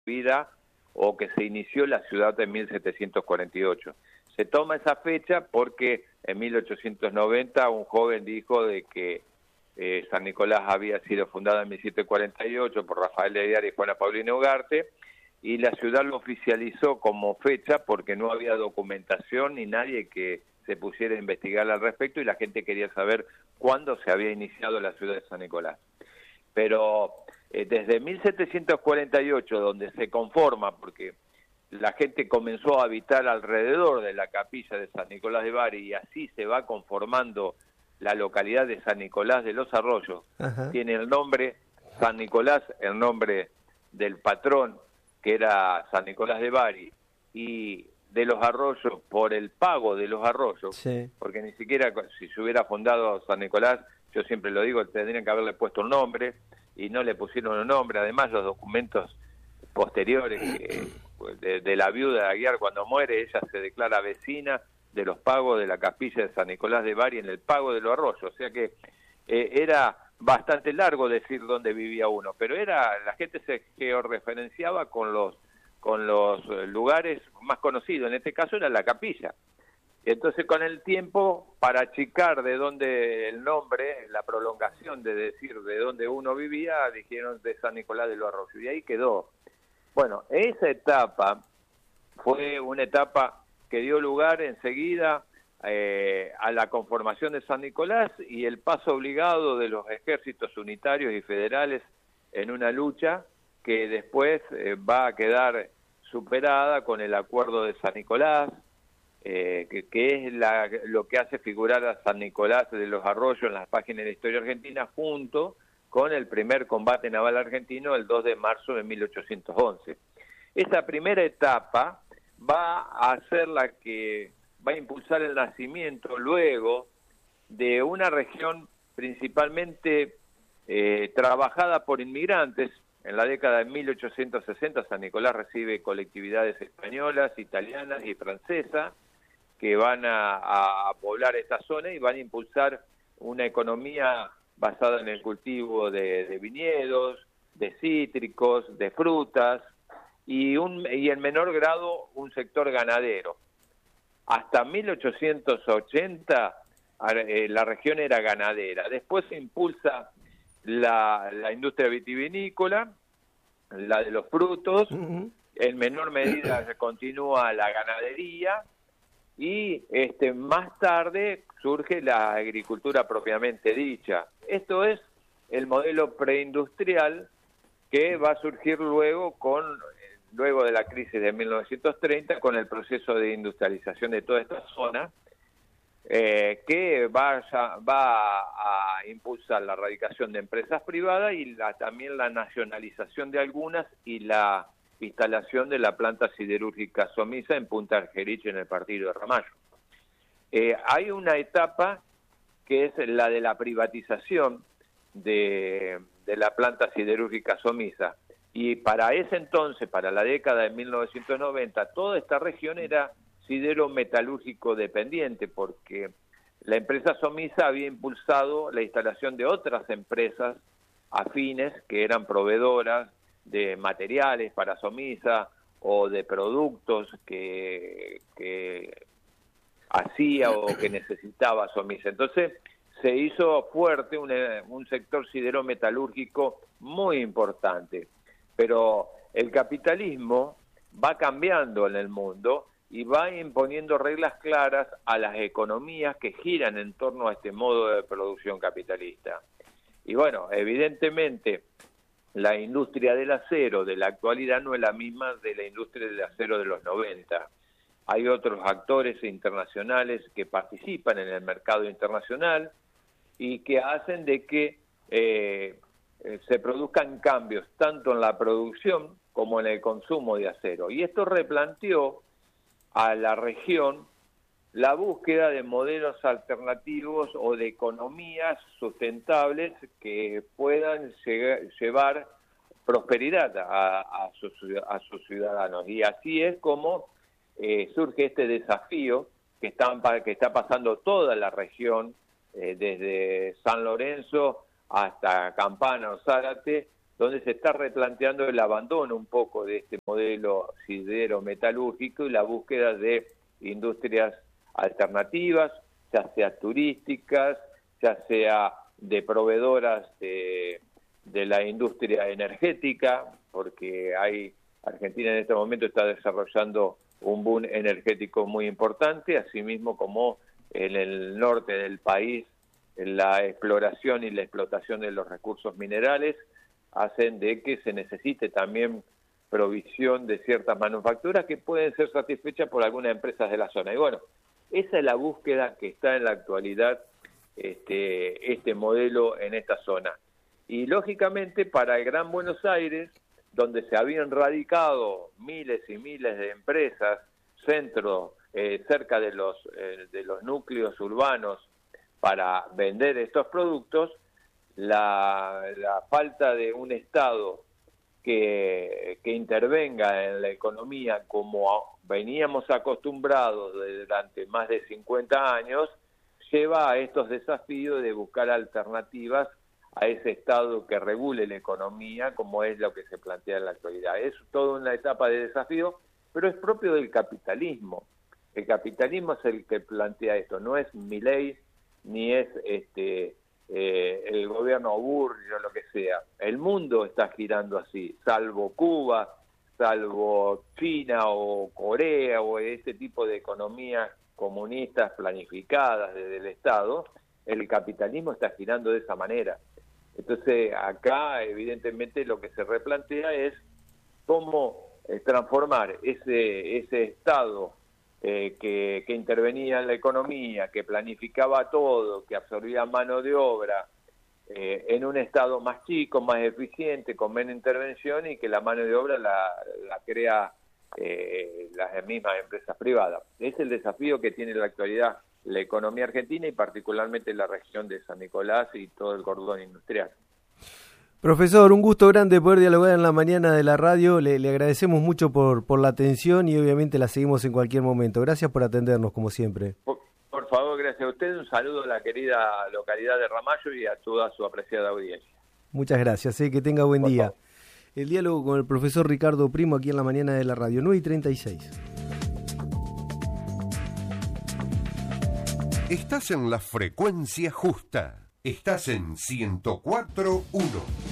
vida o que se inició la ciudad en 1748. Se toma esa fecha porque en 1890 un joven dijo de que San Nicolás había sido fundada en 1748 por Rafael de Ayala y Juana Paulina Ugarte, y la ciudad lo oficializó como fecha porque no había documentación ni nadie que se pusiera a investigar al respecto, y la gente quería saber cuándo se había iniciado la ciudad de San Nicolás. Pero desde 1748, donde se conforma, porque la gente comenzó a habitar alrededor de la capilla de San Nicolás de Bari, y así se va conformando la localidad de San Nicolás de los Arroyos. Ajá. Tiene el nombre San Nicolás, el nombre del patrón, que era San Nicolás de Bari, y de los Arroyos por el pago de los Arroyos, sí. Porque ni siquiera si se hubiera fundado San Nicolás, yo siempre lo digo, tendrían que haberle puesto un nombre, y no le pusieron un nombre. Además, los documentos posteriores de la viuda de Aguiar, cuando muere, ella se declara vecina de los pagos de la capilla de San Nicolás de Bari en el pago de los Arroyos, o sea que era bastante largo decir dónde vivía uno, pero la gente se georreferenciaba con los lugares más conocidos. En este caso era la capilla. Entonces, con el tiempo, para achicar de dónde el nombre, la prolongación de decir de dónde uno vivía, dijeron de San Nicolás de los Arroyos, y ahí quedó. Bueno, esa etapa fue una etapa que dio lugar enseguida a la conformación de San Nicolás y el paso obligado de los ejércitos unitarios y federales en una lucha que después va a quedar superada con el Acuerdo de San Nicolás, que es lo que hace figurar a San Nicolás de los Arroyos en las páginas de la historia argentina, junto con el primer combate naval argentino el 2 de marzo de 1811. Esa primera etapa va a ser la que va a impulsar el nacimiento luego de una región principalmente trabajada por inmigrantes. En la década de 1860 San Nicolás recibe colectividades españolas, italianas y francesas que van a poblar esta zona y van a impulsar una economía basada en el cultivo de viñedos, de cítricos, de frutas, y en menor grado un sector ganadero. Hasta 1880 la región era ganadera. Después se impulsa la industria vitivinícola, la de los frutos, en menor medida se continúa la ganadería, y más tarde surge la agricultura propiamente dicha. Esto es el modelo preindustrial que va a surgir luego de la crisis de 1930, con el proceso de industrialización de toda esta zona, que va a impulsar la radicación de empresas privadas y también la nacionalización de algunas, y la instalación de la planta siderúrgica Somisa en Punta Argerich, en el partido de Ramallo. Hay una etapa que es la de la privatización de la planta siderúrgica Somisa, y para ese entonces, para la década de 1990, toda esta región era sidero metalúrgico dependiente, porque la empresa Somisa había impulsado la instalación de otras empresas afines que eran proveedoras de materiales para Somisa o de productos que hacía o que necesitaba Somisa. Entonces se hizo fuerte un sector sidero-metalúrgico muy importante. Pero el capitalismo va cambiando en el mundo y va imponiendo reglas claras a las economías que giran en torno a este modo de producción capitalista. Y bueno, evidentemente la industria del acero de la actualidad no es la misma de la industria del acero de los 90. Hay otros actores internacionales que participan en el mercado internacional y que hacen de que se produzcan cambios tanto en la producción como en el consumo de acero. Y esto replanteó a la región la búsqueda de modelos alternativos o de economías sustentables que puedan llevar prosperidad a sus ciudadanos. Y así es como surge este desafío que está pasando toda la región, desde San Lorenzo hasta Campana o Zárate, donde se está replanteando el abandono un poco de este modelo sideruro-metalúrgico y la búsqueda de industrias alternativas, ya sea turísticas, ya sea de proveedoras de la industria energética, porque Argentina en este momento está desarrollando un boom energético muy importante, asimismo como en el norte del país la exploración y la explotación de los recursos minerales hacen de que se necesite también provisión de ciertas manufacturas que pueden ser satisfechas por algunas empresas de la zona. Y bueno, esa es la búsqueda que está en la actualidad este modelo en esta zona. Y lógicamente para el Gran Buenos Aires, donde se habían radicado miles y miles de empresas, cerca de los núcleos urbanos para vender estos productos, la falta de un Estado que intervenga en la economía como veníamos acostumbrados durante más de 50 años, lleva a estos desafíos de buscar alternativas a ese Estado que regule la economía, como es lo que se plantea en la actualidad. Es toda una etapa de desafío, pero es propio del capitalismo. El capitalismo es el que plantea esto, no es Milei, ni es el gobierno Burri o lo que sea. El mundo está girando así, salvo Cuba, salvo China o Corea o este tipo de economías comunistas planificadas desde el Estado. El capitalismo está girando de esa manera. Entonces acá evidentemente lo que se replantea es cómo transformar ese Estado que intervenía en la economía, que planificaba todo, que absorbía mano de obra, en un Estado más chico, más eficiente, con menos intervención, y que la mano de obra la crea las mismas empresas privadas. Es el desafío que tiene en la actualidad la economía argentina y particularmente la región de San Nicolás y todo el cordón industrial. Profesor, un gusto grande poder dialogar en la mañana de la radio. Le agradecemos mucho por la atención y obviamente la seguimos en cualquier momento. Gracias por atendernos, como siempre. Por favor, gracias a usted. Un saludo a la querida localidad de Ramallo y a toda su apreciada audiencia. Muchas gracias, que tenga buen día. Favor. El diálogo con el profesor Ricardo Primo aquí en la mañana de la radio, 9:36. Estás en la frecuencia justa. Estás en 104.1.